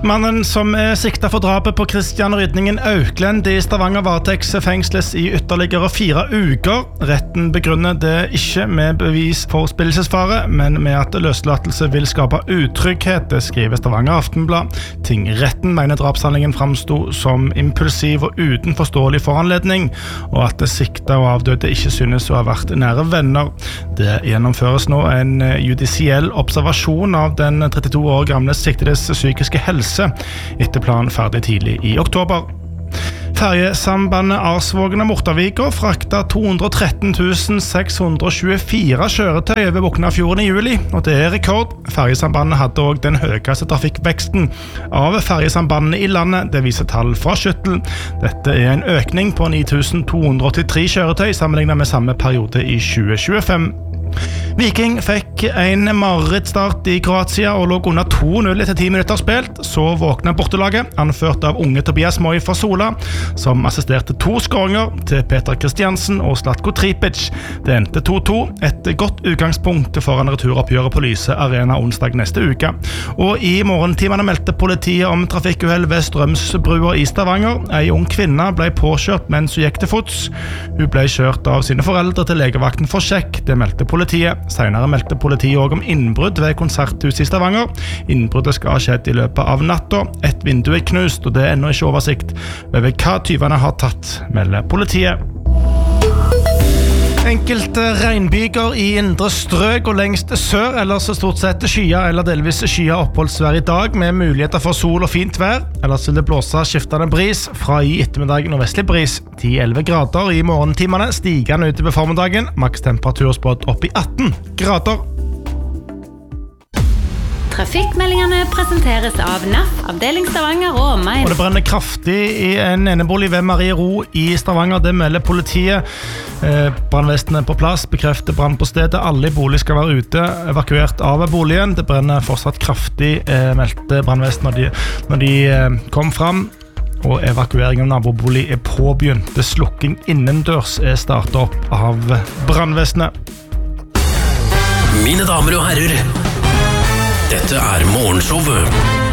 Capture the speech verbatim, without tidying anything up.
Mannen som er siktet for drapet på Christian Rydningen Auklend i Stavanger varetektsfengsles i ytterligere fire uker. Retten begrunner det ikke med bevis for spillelsesfare, men med at løslatelse vil skape utrygghet, det skriver Stavanger Aftenblad. Tingretten mener drapshandlingen framstod som impulsiv og uten forståelig foranledning, og at det sikta og avdøde ikke synes å ha vært nære venner. Det gjennomføres nå en judisiell observasjon av den trettito år gamle siktedes psykiske helse, etter planen ferdig tidlig i oktober. Ferjesambandet Arsvågen-Mortavika frakta to hundre og tretten tusen seks hundre og tjuefire kjøretøy over Boknafjorden i juli, og det er rekord. Ferjesambandet hadde også den høyeste trafikkveksten av ferjesambandene i landet, det viser tall fra Skyttel. Dette er en økning på ni tusen to hundre og åttitre kjøretøy sammenlignet med samme periode i tjue tjuefem. Viking fikk en marerittstart i Kroatia og lå under to null etter ti minutter spilt. Så våkna bortelaget, anført av unge Tobias Moi fra Sola, som assisterte to skåringer til Peter Kristiansen og Zlatko Tripic. Det endte to to, et godt utgangspunkt foran returoppgjøret på Lyse Arena onsdag neste uke. Og i morgentimene meldte politiet om trafikkuhell ved Strømsbrua i Stavanger. En ung kvinne ble påkjørt mens hun gikk til fots. Hun ble kjørt av sine foreldre til legevakten for sjekk, det meldte politiet. Senere meldte politiet også om innbrudd ved konserthuset i Stavanger. Innbruddet skal ha skjedd i løpet av natta. Et vindu er knust, og det er ennå ikke oversikt over hva tyvene har tatt, melder politiet. Enkelte regnbyger i indre strøk og lengst sør, ellers stort sett skya eller delvis skya oppholdsvær i dag, med muligheter for sol og fint vær. Ellers vil det blåse skiftende bris, fra i ettermiddag nordvestlig bris. ti til elleve grader i morgentimene, stigende utover formiddagen, maks temperatur spådd opp i atten grader. Trafikkmeldingene presenteres av N A F, avdeling Stavanger og omegn. Og det brenner kraftig i en enebolig ved Marie Ro i Stavanger. Det melder politiet. Eh, brannvesenet er på plass, bekrefter brann på stedet. Alle i bolig skal være ute, evakuert av boligen. Det brenner fortsatt kraftig, eh, meldte brannvesenet når de, når de eh, kom fram. Og evakuering av nabobolig er påbegynt. Det slukking innendørs er startet opp av brannvesenet. Mine damer og herrer, dette er Morgenshowet